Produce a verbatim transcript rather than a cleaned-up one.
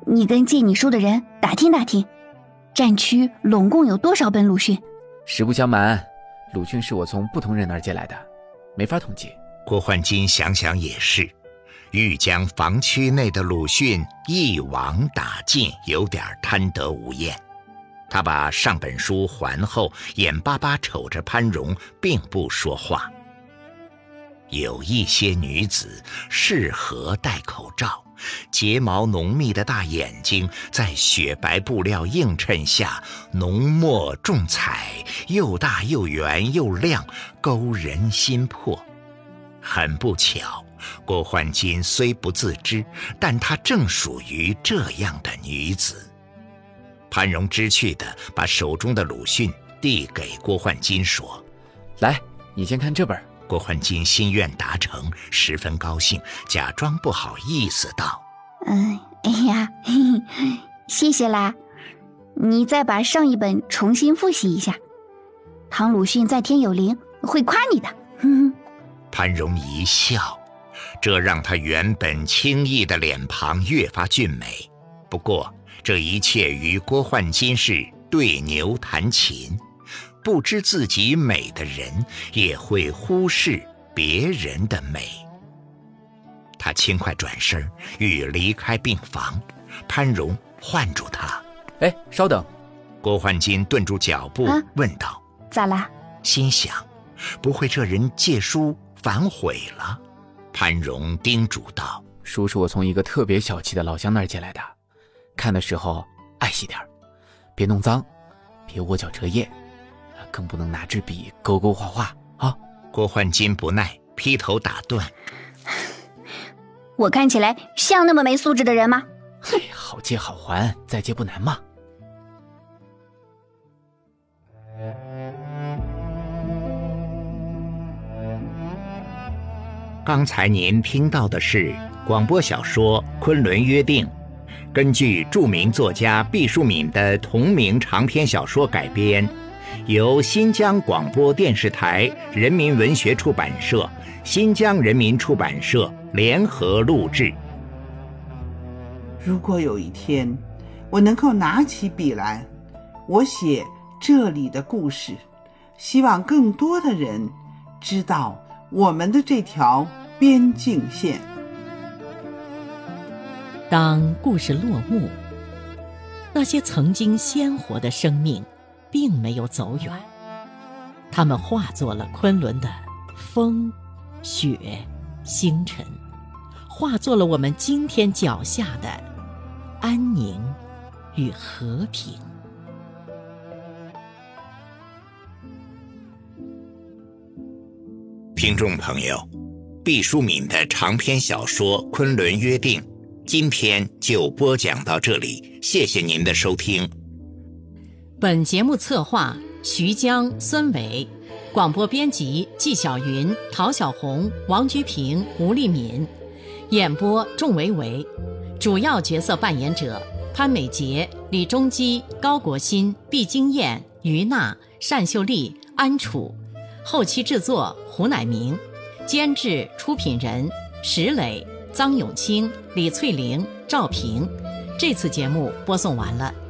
你跟借你书的人打听打听，战区拢共有多少本鲁迅？ 实不相瞒，鲁迅是我从不同人那儿借来的，没法统计。 郭焕金想想也是，欲将防区内的鲁迅一网打尽，有点贪得无厌。他把上本书还后，眼巴巴瞅着潘荣，并不说话。有一些女子适合戴口罩，睫毛浓密的大眼睛在雪白布料映衬下浓墨重彩，又大又圆又亮，勾人心魄。很不巧，郭焕金虽不自知，但她正属于这样的女子。潘荣知趣地把手中的鲁迅递给郭焕金，说：“ 来，你先看这本。” 郭焕金心愿达成，十分高兴，假装不好意思道：“ 嗯，哎呀，嘿嘿，谢谢啦。你再把上一本重新复习一下，唐鲁迅在天有灵，会夸你的。”哼。 潘荣一笑，这让他原本轻逸的脸庞越发俊美。不过这一切与郭焕金是对牛弹琴，不知自己美的人也会忽视别人的美。他轻快转身欲离开病房，潘荣唤住他：“ 哎，稍等。” 郭焕金顿住脚步、啊、问道：“ 咋啦？” 心想，不会这人借书反悔了？潘荣叮嘱道：“ 书是我从一个特别小气的老乡那儿借来的，看的时候爱惜点，别弄脏，别窝脚折页，更不能拿支笔勾勾画画啊！” 郭焕金不耐，劈头打断：“ 我看起来像那么没素质的人吗？” 哎，好借好还，再借不难嘛。 刚才您听到的是广播小说《昆仑约定》，根据著名作家毕淑敏的同名长篇小说改编，由新疆广播电视台人民文学出版社、新疆人民出版社联合录制。 如果有一天我能够拿起笔来，我写这里的故事，希望更多的人知道我们的这条边境线。 当故事落幕，那些曾经鲜活的生命并没有走远，它们化作了昆仑的风、雪、星辰，化作了我们今天脚下的安宁与和平。 听众朋友，毕淑敏的长篇小说《昆仑约定》今天就播讲到这里，谢谢您的收听。 本节目策划徐江、孙伟，广播编辑纪晓云、陶小红、王菊平、吴丽敏，演播仲维维，主要角色扮演者潘美杰、李中基、高国新、毕金燕、于娜、单秀丽、安楚，后期制作胡乃明，监制出品人石磊、臧永清、李翠玲、赵平。这次节目播送完了。